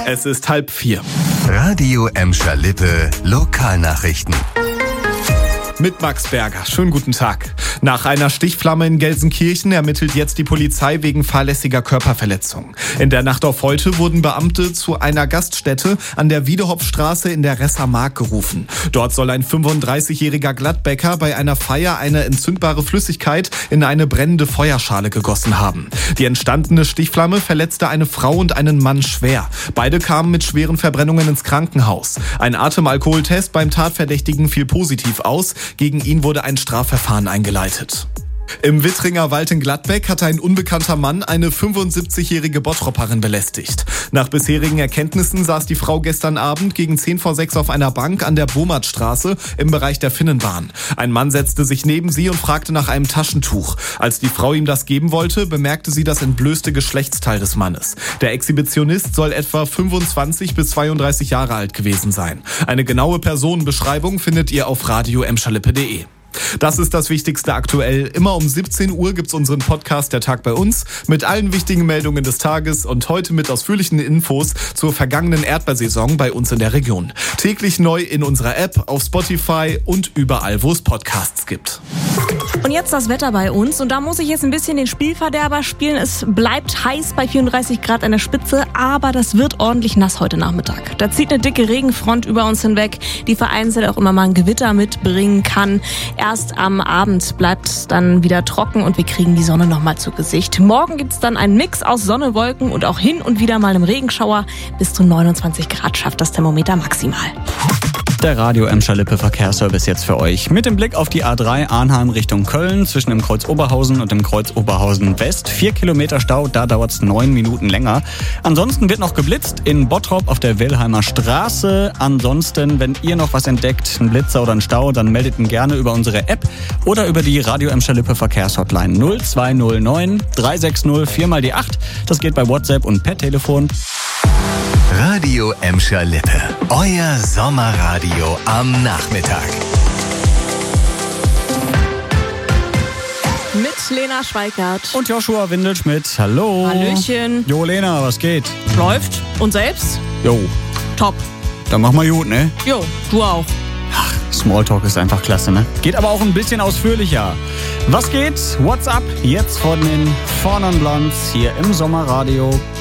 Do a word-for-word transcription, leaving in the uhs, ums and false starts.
Es ist halb vier. Radio Emscher Lippe Lokalnachrichten. Mit Max Berger. Schönen guten Tag. Nach einer Stichflamme in Gelsenkirchen ermittelt jetzt die Polizei wegen fahrlässiger Körperverletzung. In der Nacht auf heute wurden Beamte zu einer Gaststätte an der Wiedehopfstraße in der Resser Mark gerufen. Dort soll ein fünfunddreißigjähriger Gladbecker bei einer Feier eine entzündbare Flüssigkeit in eine brennende Feuerschale gegossen haben. Die entstandene Stichflamme verletzte eine Frau und einen Mann schwer. Beide kamen mit schweren Verbrennungen ins Krankenhaus. Ein Atemalkoholtest beim Tatverdächtigen fiel positiv aus. Gegen ihn wurde ein Strafverfahren eingeleitet. Im Wittringer Wald in Gladbeck hat ein unbekannter Mann eine fünfundsiebzigjährige Bottropperin belästigt. Nach bisherigen Erkenntnissen saß die Frau gestern Abend gegen zehn vor sechs auf einer Bank an der Bohmertstraße im Bereich der Finnenbahn. Ein Mann setzte sich neben sie und fragte nach einem Taschentuch. Als die Frau ihm das geben wollte, bemerkte sie das entblößte Geschlechtsteil des Mannes. Der Exhibitionist soll etwa fünfundzwanzig bis zweiunddreißig Jahre alt gewesen sein. Eine genaue Personenbeschreibung findet ihr auf radio emscher lippe punkt de. Das ist das Wichtigste aktuell. Immer um siebzehn Uhr gibt's unseren Podcast Der Tag bei uns mit allen wichtigen Meldungen des Tages und heute mit ausführlichen Infos zur vergangenen Erdbeersaison bei uns in der Region. Täglich neu in unserer App, auf Spotify und überall, wo es Podcasts gibt. Und jetzt das Wetter bei uns. Und da muss ich jetzt ein bisschen den Spielverderber spielen. Es bleibt heiß bei vierunddreißig Grad an der Spitze, aber das wird ordentlich nass heute Nachmittag. Da zieht eine dicke Regenfront über uns hinweg, die vereinzelt auch immer mal ein Gewitter mitbringen kann. Erst am Abend bleibt es dann wieder trocken und wir kriegen die Sonne nochmal zu Gesicht. Morgen gibt's dann einen Mix aus Sonne, Wolken und auch hin und wieder mal einem Regenschauer. Bis zu neunundzwanzig Grad schafft das Thermometer maximal. Der Radio Emscher Lippe Verkehrsservice jetzt für euch. Mit dem Blick auf die A drei Arnheim Richtung Köln zwischen dem Kreuz Oberhausen und dem Kreuz Oberhausen West. Vier Kilometer Stau, da dauert's neun Minuten länger. Ansonsten wird noch geblitzt in Bottrop auf der Wilhelmer Straße. Ansonsten, wenn ihr noch was entdeckt, einen Blitzer oder einen Stau, dann meldet ihn gerne über unsere App oder über die Radio Emscher Lippe Verkehrshotline null zwei null neun drei sechs null vier mal die acht. Das geht bei WhatsApp und per Telefon. Radio Emscher Lippe, euer Sommerradio am Nachmittag. Mit Lena Schweikert. Und Joshua Windelschmidt. Hallo. Hallöchen. Jo, Lena, was geht? Läuft. Und selbst? Jo. Top. Dann mach mal gut, ne? Jo, du auch. Ach, Smalltalk ist einfach klasse, ne? Geht aber auch ein bisschen ausführlicher. Was geht? What's up? Jetzt von den Four Non Blondes hier im Sommerradio.